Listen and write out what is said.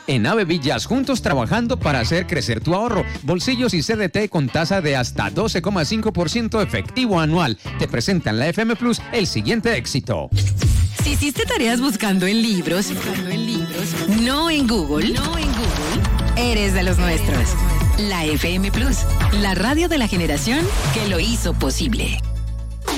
En Ave Villas, juntos trabajando para hacer crecer tu ahorro. Bolsillos y CDT con tasa de hasta 12,5% efectivo anual. Te presentan la FM Plus el siguiente éxito. Si hiciste tareas buscando en libros, no en Google, eres de los nuestros. La FM Plus, la radio de la generación que lo hizo posible.